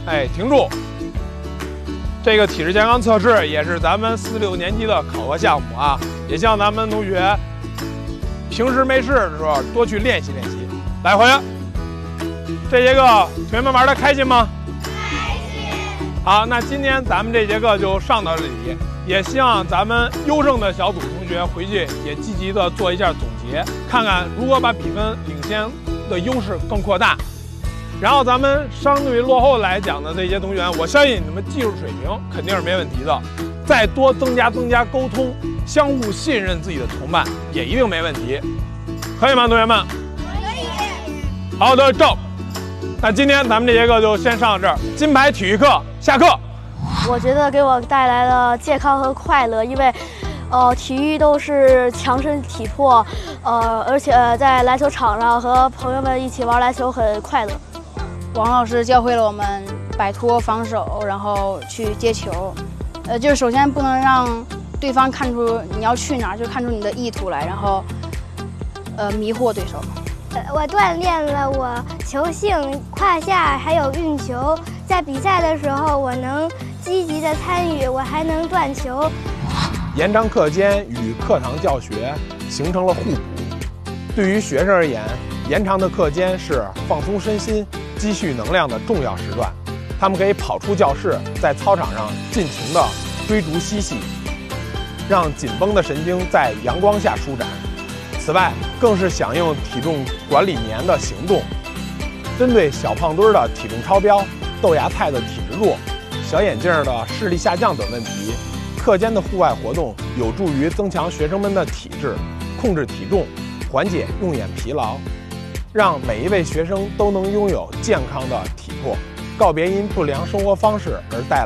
哎，停住。这个体质健康测试也是咱们4、6年级的考核项目啊，也希望咱们同学平时没事的时候多去练习练习。来，还原。这节课同学们玩得开心吗？开心。好，那今天咱们这节课就上到这里，也希望咱们优胜的小组同学回去也积极的做一下总结，看看如何把比分领先的优势更扩大。然后咱们相对于落后来讲的这些同学，我相信你们技术水平肯定是没问题的，再多增加沟通，相互信任自己的同伴也一定没问题，可以吗，同学们？可以。好的，走。那今天咱们这节课就先上到这儿，金牌体育课下课。 我觉得给我带来了健康和快乐，因为体育都是强身体魄，而且在篮球场上和朋友们一起玩篮球很快乐。 王老师教会了我们摆脱防守，然后去接球。就是首先不能让对方看出你要去哪儿，就看出你的意图来，然后迷惑对手。 我锻炼了我球性、胯下还有运球，在比赛的时候我能积极的参与，我还能断球。 延长课间与课堂教学形成了互补。对于学生而言，延长的课间是放松身心、积蓄能量的重要时段，他们可以跑出教室，在操场上尽情地追逐嬉戏，让紧绷的神经在阳光下舒展。此外，更是响应体重管理年的行动，针对小胖墩的体重超标、豆芽菜的体质弱、小眼镜的视力下降等问题，课间的户外活动有助于增强学生们的体质，控制体重，缓解用眼疲劳，让每一位学生都能拥有健康的体魄，告别因不良生活方式而带来